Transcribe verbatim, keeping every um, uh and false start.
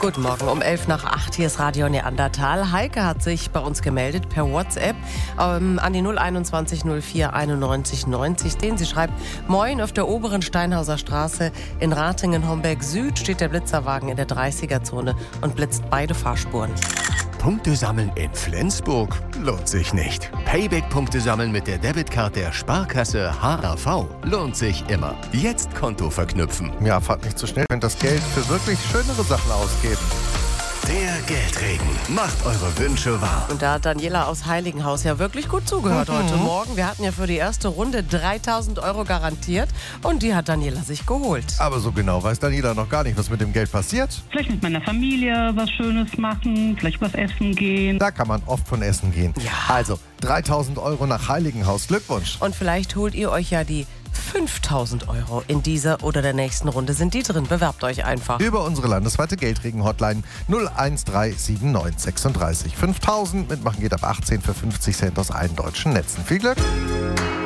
Guten Morgen, um elf nach acht, hier ist Radio Neandertal. Heike hat sich bei uns gemeldet per WhatsApp ähm, an die null einundzwanzig null vier einundneunzig neunzig. Den sie schreibt: Moin, auf der oberen Steinhauser Straße in Ratingen-Homberg-Süd steht der Blitzerwagen in der dreißiger-Zone und blitzt beide Fahrspuren. Punkte sammeln in Flensburg lohnt sich nicht. Payback-Punkte sammeln mit der Debitkarte der Sparkasse H R V lohnt sich immer. Jetzt Konto verknüpfen. Ja, fahrt nicht zu schnell, wenn das Geld für wirklich schönere Sachen ausgebt. Der Geldregen macht eure Wünsche wahr. Und da hat Daniela aus Heiligenhaus ja wirklich gut zugehört Mhm. heute Morgen. Wir hatten ja für die erste Runde dreitausend Euro garantiert und die hat Daniela sich geholt. Aber so genau weiß Daniela noch gar nicht, was mit dem Geld passiert. Vielleicht mit meiner Familie was Schönes machen, vielleicht was essen gehen. Da kann man oft von essen gehen. Ja. Also dreitausend Euro nach Heiligenhaus. Glückwunsch. Und vielleicht holt ihr euch ja die fünftausend Euro. In dieser oder der nächsten Runde sind die drin. Bewerbt euch einfach. Über unsere landesweite Geldregen-Hotline null eins drei sieben neun sechsunddreißig fünftausend. Mitmachen geht ab achtzehn für fünfzig Cent aus allen deutschen Netzen. Viel Glück!